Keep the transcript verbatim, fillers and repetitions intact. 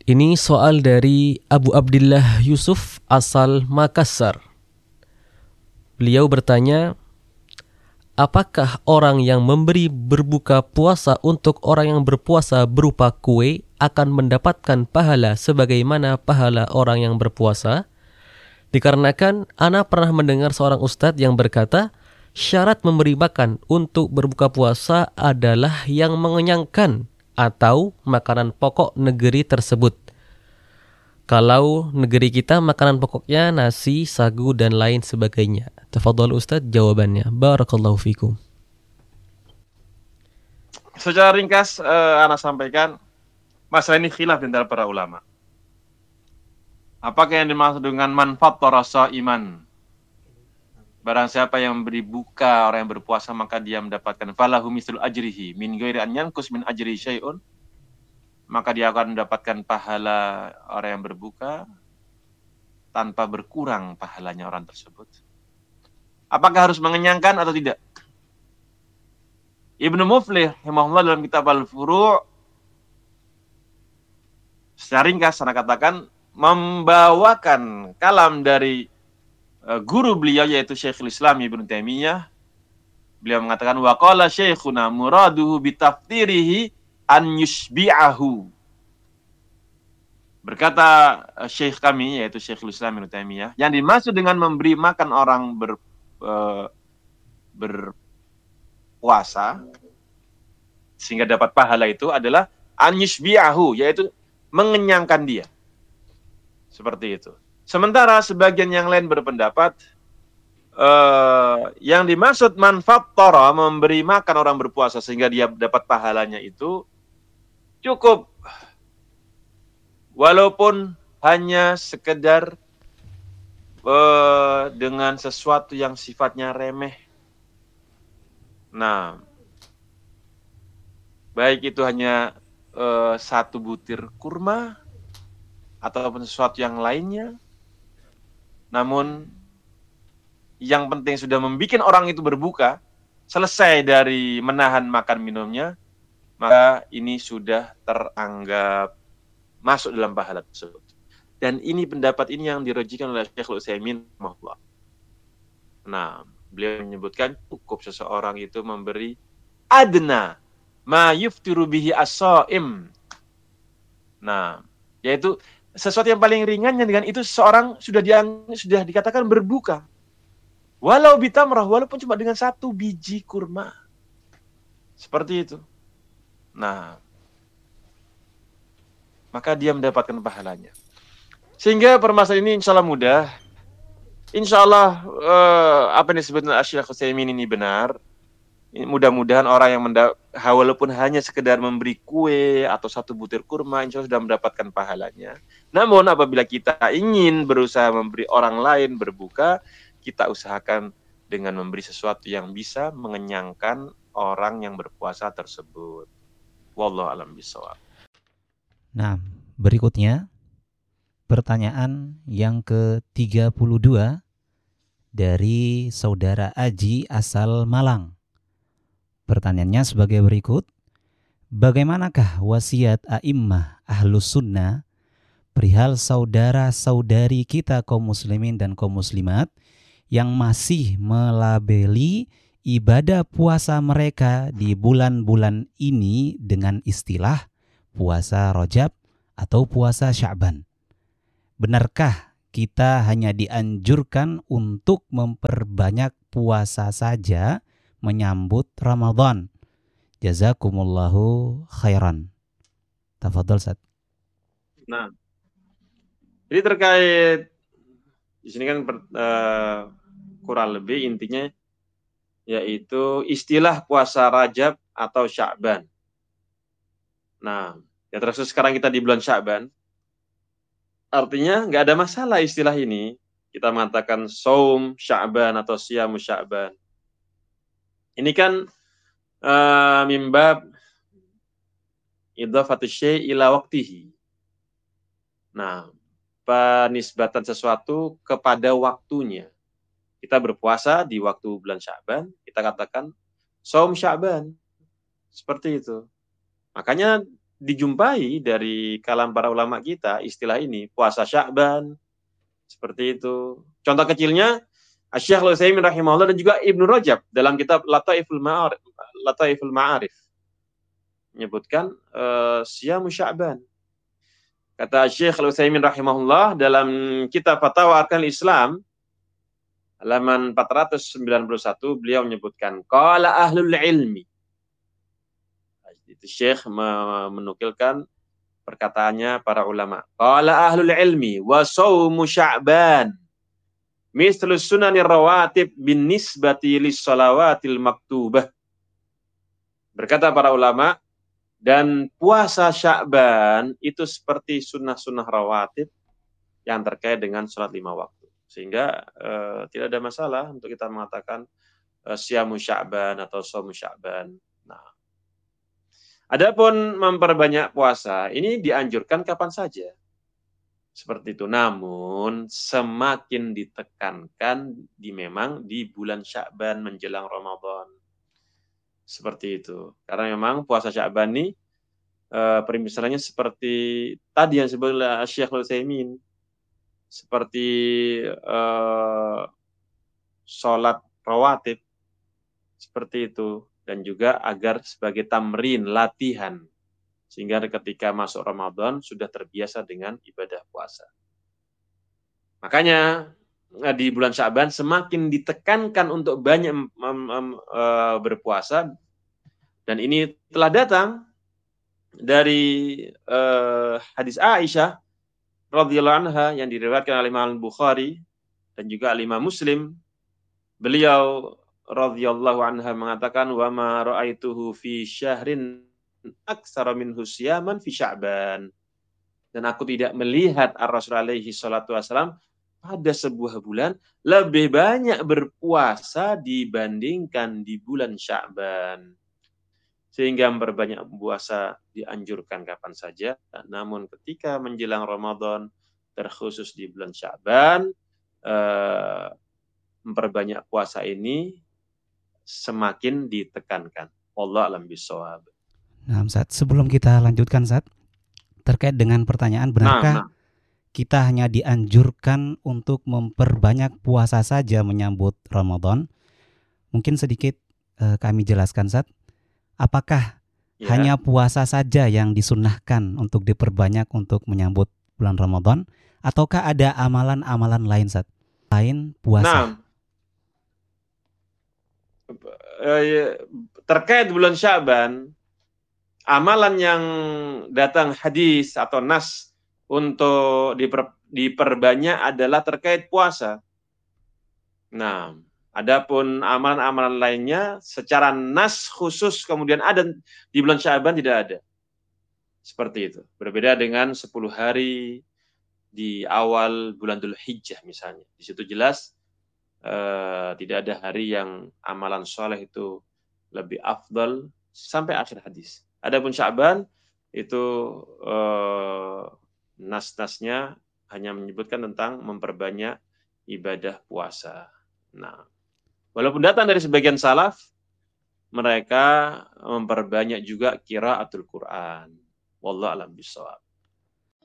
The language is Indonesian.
Ini soal dari Abu Abdillah Yusuf asal Makassar. Beliau bertanya, apakah orang yang memberi berbuka puasa untuk orang yang berpuasa berupa kue akan mendapatkan pahala sebagaimana pahala orang yang berpuasa? Dikarenakan ana pernah mendengar seorang ustadz yang berkata, syarat memberi makan untuk berbuka puasa adalah yang mengenyangkan atau makanan pokok negeri tersebut. Kalau negeri kita makanan pokoknya nasi, sagu, dan lain sebagainya. Tafadhol Ustadz jawabannya. Barakallahu fikum. Secara ringkas, uh, Ana sampaikan, masalah ini khilaf di antara para ulama. Apakah yang dimaksud dengan manfaat rasa iman? Barang siapa yang memberi buka orang yang berpuasa, maka dia mendapatkan falahu mislu ajrihi min ghairi an yanqus min ajri syai'un. Maka dia akan mendapatkan pahala orang yang berbuka tanpa berkurang pahalanya orang tersebut. Apakah harus mengenyangkan atau tidak? Ibnu Muflih rahimahullah dalam kitab Al-Furu' secara ringkas saya katakan membawakan kalam dari uh, guru beliau yaitu Syekhul Islam Ibnu Taimiyah. Beliau mengatakan wa qala syekhuna muraduhu bitafdirihi an yushbi'ahu. Berkata uh, syekh kami yaitu Syekhul Islam Ibnu Taimiyah, yang dimaksud dengan memberi makan orang ber uh, berpuasa sehingga dapat pahala itu adalah an yushbi'ahu, yaitu mengenyangkan dia. Seperti itu. Sementara sebagian yang lain berpendapat uh, yang dimaksud manfattara, memberi makan orang berpuasa sehingga dia dapat pahalanya itu cukup walaupun hanya sekedar uh, dengan sesuatu yang sifatnya remeh. Nah, baik itu hanya uh, satu butir kurma ataupun sesuatu yang lainnya. Namun yang penting sudah membuat orang itu berbuka, selesai dari menahan makan minumnya, maka ini sudah teranggap masuk dalam pahala tersebut. Dan ini pendapat ini yang dirojikan oleh Syekhul Utsaimin rahimahullah. Nah, beliau menyebutkan cukup seseorang itu memberi adna ma yuftiru bihi as-shaim. Nah, yaitu sesuatu yang paling ringan yang dengan itu seseorang sudah diang, sudah dikatakan berbuka. Walau bitamrah, walaupun cuma dengan satu biji kurma. Seperti itu. Nah, maka dia mendapatkan pahalanya. Sehingga permasalahan ini insya Allah mudah. Insya Allah eh, apa yang disebut Syekh Utsaimin ini benar. Mudah-mudahan orang yang menda- walaupun hanya sekedar memberi kue atau satu butir kurma, insya Allah sudah mendapatkan pahalanya. Namun apabila kita ingin berusaha memberi orang lain berbuka, kita usahakan dengan memberi sesuatu yang bisa mengenyangkan orang yang berpuasa tersebut. Wallahu a'lam bishawab. Nah, berikutnya pertanyaan yang ke tiga puluh dua dari saudara Aji asal Malang. Pertanyaannya sebagai berikut. Bagaimanakah wasiat a'immah ahlus sunnah perihal saudara-saudari kita kaum muslimin dan kaum muslimat yang masih melabeli ibadah puasa mereka di bulan-bulan ini dengan istilah puasa Rajab atau puasa Sya'ban? Benarkah kita hanya dianjurkan untuk memperbanyak puasa saja menyambut Ramadan? Jazakumullahu khairan. Tafadhol Ustaz. Nah, jadi terkait di sini kan uh, kurang lebih intinya yaitu istilah puasa Rajab atau Sya'ban. Nah, ya terus sekarang kita di bulan Sya'ban. Artinya nggak ada masalah istilah ini. Kita mengatakan saum Sya'ban atau siyamu Sya'ban. Ini kan uh, mimbab idhafatu syai' ila waqtihi. Nah, penisbatan sesuatu kepada waktunya. Kita berpuasa di waktu bulan Sya'ban, kita katakan saum Sya'ban. Seperti itu. Makanya dijumpai dari kalam para ulama kita istilah ini, puasa Sya'ban, seperti itu. Contoh kecilnya Asy-Syaikh Al-Utsaimin rahimahullah dan juga Ibnu Rajab dalam kitab Lataiful Ma'arif, Lataiful Ma'arif menyebutkan uh, siyamu Sya'ban. Kata Syekh Al-Utsaimin rahimahullah dalam kitab Fatawa Arkanul Islam halaman empat ratus sembilan puluh satu, beliau menyebutkan qala ahlul ilmi. Itu Syekh menukilkan perkataannya para ulama. Qala ahlul ilmi wa shaumu Sya'ban mislu sunanir rawatib bin nisbati lis shalawatil maktubah. Berkata para ulama, dan puasa Sya'ban itu seperti sunnah-sunnah rawatib yang terkait dengan sholat lima waktu. Sehingga eh, tidak ada masalah untuk kita mengatakan eh, siyamu Sya'ban atau shaumu Sya'ban. Nah, adapun memperbanyak puasa, ini dianjurkan kapan saja. Seperti itu. Namun semakin ditekankan di memang di bulan Sya'ban menjelang Ramadan. Seperti itu. Karena memang puasa Sya'ban ini uh, permisalannya seperti tadi yang disebut oleh Syekh Al-Utsaimin. Seperti uh, sholat rawatib. Seperti itu. Dan juga agar sebagai tamrin, latihan. Sehingga ketika masuk Ramadan sudah terbiasa dengan ibadah puasa. Makanya di bulan Sya'ban semakin ditekankan untuk banyak um, um, uh, berpuasa. Dan ini telah datang dari uh, hadis Aisyah radhiyallahu anha yang diriwayatkan oleh Imam Bukhari dan juga Imam Muslim. Beliau radhiyallahu anha mengatakan wa ma ra'aituhu fi syahrin aksara minhu siyaman fi Sya'ban. Dan aku tidak melihat Ar-Rasul alaihi salatu wasalam pada sebuah bulan lebih banyak berpuasa dibandingkan di bulan Sya'ban. Sehingga memperbanyak puasa dianjurkan kapan saja. Namun ketika menjelang Ramadan, terkhusus di bulan Sya'ban, eh, memperbanyak puasa ini semakin ditekankan. Wallahu a'lam bishawab. Nah, Ustaz, sebelum kita lanjutkan, Ustaz, terkait dengan pertanyaan, benarkah nah, nah. kita hanya dianjurkan untuk memperbanyak puasa saja menyambut Ramadan? Mungkin sedikit eh, kami jelaskan, Ustaz. Apakah ya. hanya puasa saja yang disunnahkan untuk diperbanyak untuk menyambut bulan Ramadan? Ataukah ada amalan-amalan lain, Ustaz? Lain puasa? Nah, terkait bulan Sya'ban, amalan yang datang hadis atau nas untuk diper, diperbanyak adalah terkait puasa. Nah, adapun amalan-amalan lainnya secara nas khusus kemudian ada di bulan Sya'ban tidak ada. Seperti itu. Berbeda dengan sepuluh hari di awal bulan Dzulhijjah misalnya. Di situ jelas eh, tidak ada hari yang amalan soleh itu lebih afdal sampai akhir hadis. Adapun Sya'ban itu eh, nas-nasnya hanya menyebutkan tentang memperbanyak ibadah puasa. Nah, walaupun datang dari sebagian salaf, mereka memperbanyak juga qiraatul Quran. Wallahu a'lam bishawab.